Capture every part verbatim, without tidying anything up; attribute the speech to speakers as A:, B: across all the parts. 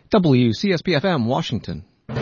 A: W C S B F M, Washington.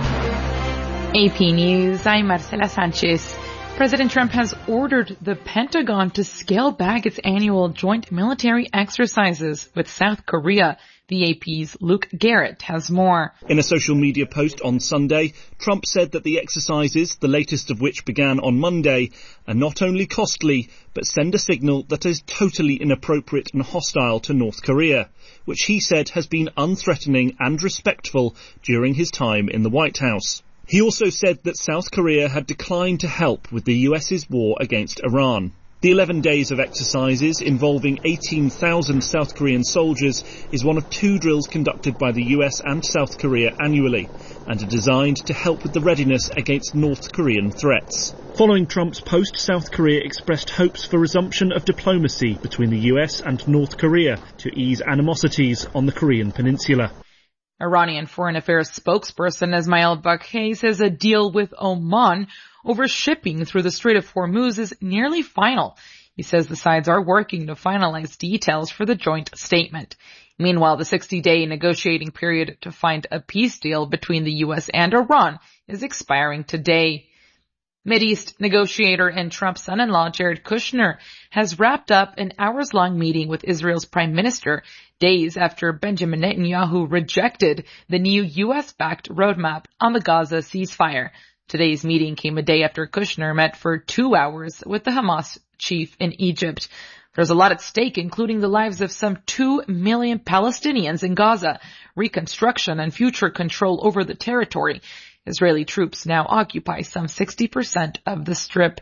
B: A P News, I'm Marcela Sanchez. President Trump has ordered the Pentagon to scale back its annual joint military exercises with South Korea. The A P's Luke Garrett has more.
C: In a social media post on Sunday, Trump said that the exercises, the latest of which began on Monday, are not only costly, but send a signal that is totally inappropriate and hostile to North Korea, which he said has been unthreatening and respectful during his time in the White House. He also said that South Korea had declined to help with the U S's war against Iran. The eleven days of exercises involving eighteen thousand South Korean soldiers is one of two drills conducted by the U S and South Korea annually and are designed to help with the readiness against North Korean threats. Following Trump's post, South Korea expressed hopes for resumption of diplomacy between the U S and North Korea to ease animosities on the Korean peninsula.
B: Iranian Foreign Affairs spokesperson Ismail Baghei says a deal with Oman over shipping through the Strait of Hormuz is nearly final. He says the sides are working to finalize details for the joint statement. Meanwhile, the sixty-day negotiating period to find a peace deal between the U S and Iran is expiring today. Mideast negotiator and Trump's son-in-law Jared Kushner has wrapped up an hours-long meeting with Israel's prime minister days after Benjamin Netanyahu rejected the new U S-backed roadmap on the Gaza ceasefire. Today's meeting came a day after Kushner met for two hours with the Hamas chief in Egypt. There's a lot at stake, including the lives of some two million Palestinians in Gaza, reconstruction and future control over the territory. Israeli troops now occupy some sixty percent of the Strip.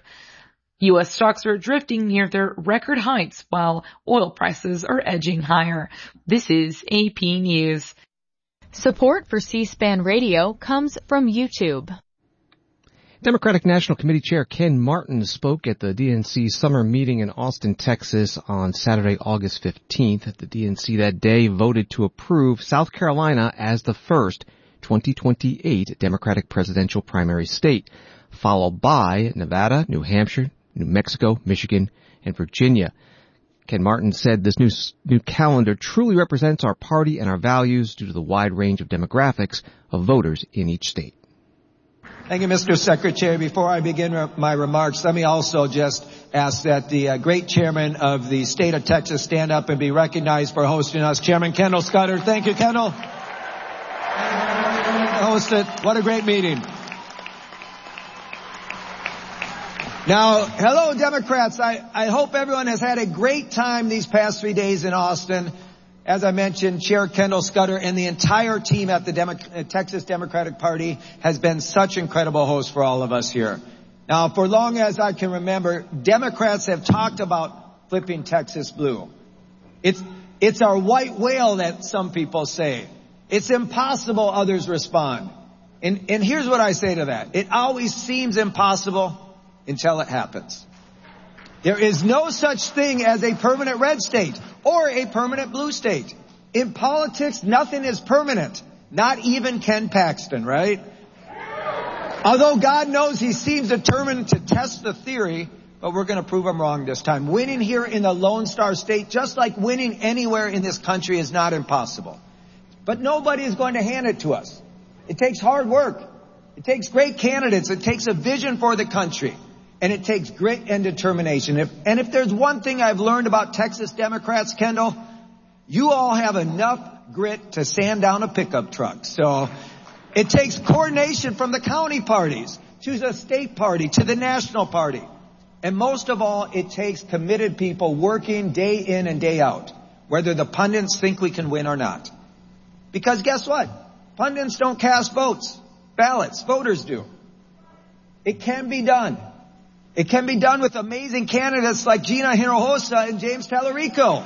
B: U S stocks are drifting near their record heights while oil prices are edging higher. This is A P News.
D: Support for C-SPAN Radio comes from YouTube.
A: Democratic National Committee Chair Ken Martin spoke at the D N C summer meeting in Austin, Texas on Saturday, August fifteenth. The D N C that day voted to approve South Carolina as the first twenty twenty-eight Democratic presidential primary state, followed by Nevada, New Hampshire, New Mexico, Michigan, and Virginia. Ken Martin said this new, new calendar truly represents our party and our values due to the wide range of demographics of voters in each state.
E: Thank you, Mister Secretary. Before I begin my remarks, let me also just ask that the uh, great chairman of the state of Texas stand up and be recognized for hosting us. Chairman Kendall Scudder. Thank you, Kendall. Hosted. What a great meeting. Now, hello, Democrats. I, I hope everyone has had a great time these past three days in Austin. As I mentioned, Chair Kendall Scudder and the entire team at the Demo- Texas Democratic Party has been such incredible hosts for all of us here. Now, for long as I can remember, Democrats have talked about flipping Texas blue. It's, it's our white whale that some people say. It's impossible, others respond. And, and here's what I say to that. It always seems impossible until it happens. There is no such thing as a permanent red state or a permanent blue state. In politics, nothing is permanent. Not even Ken Paxton, right? Although God knows he seems determined to test the theory, but we're going to prove him wrong this time. Winning here in the Lone Star State, just like winning anywhere in this country, is not impossible. But nobody is going to hand it to us. It takes hard work. It takes great candidates. It takes a vision for the country. And it takes grit and determination. If, and if there's one thing I've learned about Texas Democrats, Kendall, you all have enough grit to sand down a pickup truck. So it takes coordination from the county parties to the state party to the national party. And most of all, it takes committed people working day in and day out, whether the pundits think we can win or not. Because guess what? Pundits don't cast votes, ballots. Voters do. It can be done. It can be done with amazing candidates like Gina Hinojosa and James Tallarico.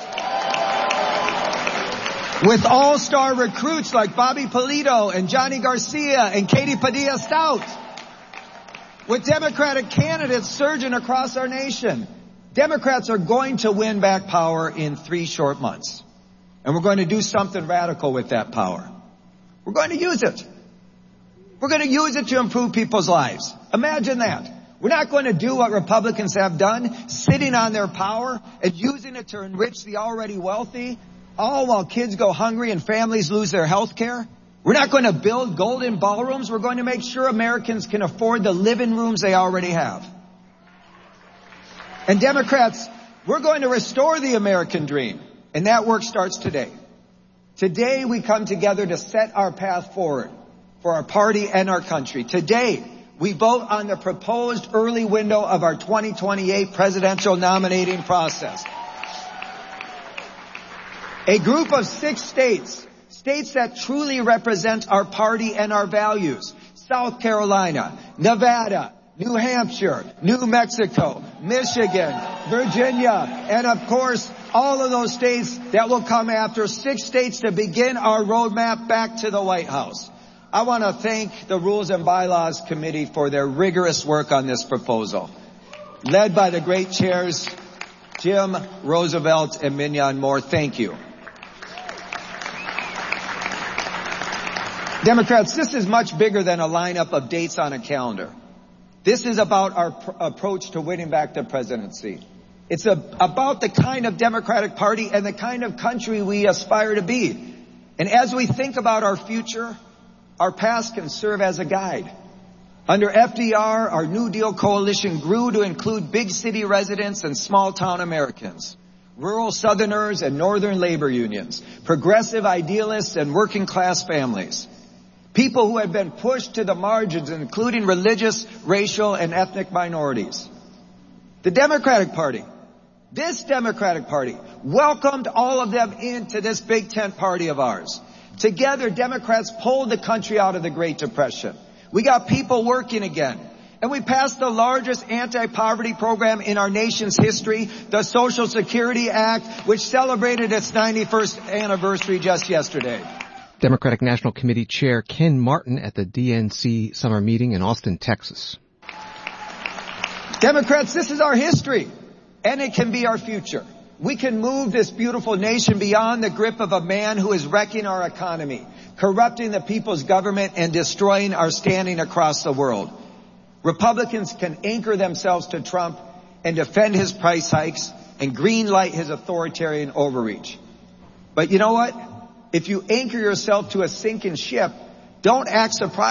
E: With all-star recruits like Bobby Polito and Johnny Garcia and Katie Padilla Stout. With Democratic candidates surging across our nation. Democrats are going to win back power in three short months. And we're going to do something radical with that power. We're going to use it. We're going to use it to improve people's lives. Imagine that. We're not going to do what Republicans have done, sitting on their power and using it to enrich the already wealthy. all while kids go hungry and families lose their health care. We're not going to build golden ballrooms. We're going to make sure Americans can afford the living rooms they already have. And Democrats, we're going to restore the American dream. And that work starts today. Today we come together to set our path forward for our party and our country. Today we vote on the proposed early window of our twenty twenty-eight presidential nominating process. A group of six states, states that truly represent our party and our values. South Carolina, Nevada, New Hampshire, New Mexico, Michigan, Virginia, and of course, all of those states that will come after, six states to begin our roadmap back to the White House. I want to thank the Rules and Bylaws Committee for their rigorous work on this proposal, led by the great chairs, Jim Roosevelt and Mignon Moore. Thank you. Democrats, this is much bigger than a lineup of dates on a calendar. This is about our pr- approach to winning back the presidency. It's a, about the kind of Democratic Party and the kind of country we aspire to be. And as we think about our future, our past can serve as a guide. Under F D R, our New Deal coalition grew to include big city residents and small town Americans, rural Southerners and Northern labor unions, progressive idealists and working class families. People who had been pushed to the margins, including religious, racial, and ethnic minorities. The Democratic Party, this Democratic Party, welcomed all of them into this big tent party of ours. Together, Democrats pulled the country out of the Great Depression. We got people working again. And we passed the largest anti-poverty program in our nation's history, the Social Security Act, which celebrated its ninety-first anniversary just yesterday.
A: Democratic National Committee Chair Ken Martin at the D N C summer meeting in Austin, Texas.
E: Democrats, this is our history, and it can be our future. We can move this beautiful nation beyond the grip of a man who is wrecking our economy, corrupting the people's government, and destroying our standing across the world. Republicans can anchor themselves to Trump and defend his price hikes and green-light his authoritarian overreach. But you know what? If you anchor yourself to a sinking ship, don't act surprised.